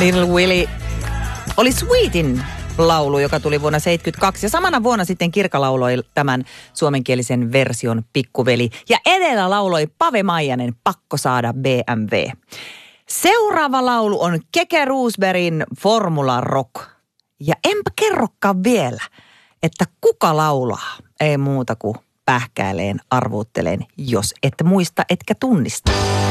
Little Willie oli Sweetin laulu, joka tuli vuonna 1972. Ja samana vuonna sitten Kirka lauloi tämän suomenkielisen version Pikkuveli. Ja edellä lauloi Pave Maijanen Pakko saada BMW. Seuraava laulu on Keke Roosbergin Formula Rock. Ja enpä kerrokaan vielä, että kuka laulaa. Ei muuta kuin pähkäileen, arvuutteleen, jos et muista, etkä tunnista.